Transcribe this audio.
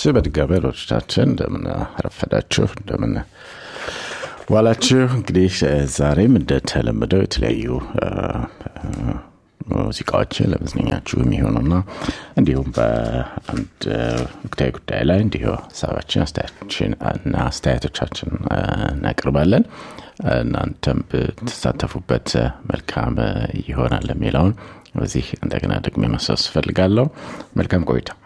በድጋሚ አድማጮቻችን እንደምን አረፈዳችሁ እንደምን ዋላችሁ። እንግዲህ ዛሬም እንደተለመደው የተለያዩ ሙዚቃዎችን ለመዝናኛችሁ የሚሆኑና እንዲሁም በአንድ ወቅታዊ ጉዳይ ላይ እንዲሁ ሀሳባችን አስተያየቶቻችን እናቀርባለን። እናንተም ብትሳተፉበት መልካም ይሆናል የሚለውን በዚህ እንደገና ደግሞ ማሳሰብ ፈልጋለሁ። መልካም ቆይታ።